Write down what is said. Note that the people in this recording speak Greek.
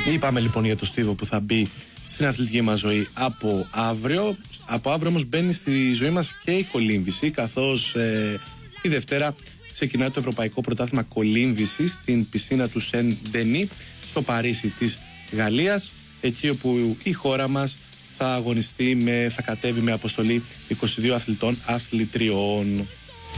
Είπαμε λοιπόν για το Στίβο που θα μπει στην αθλητική μας ζωή από αύριο. Από αύριο όμως μπαίνει στη ζωή μας και η κολύμβηση, καθώς τη Δευτέρα ξεκινάει το Ευρωπαϊκό Πρωτάθλημα Κολύμβησης στην πισίνα του Σεν Ντενί στο Παρίσι της Γαλλίας, εκεί όπου η χώρα μας θα αγωνιστεί θα κατέβει με αποστολή 22 αθλητών αθλητριών.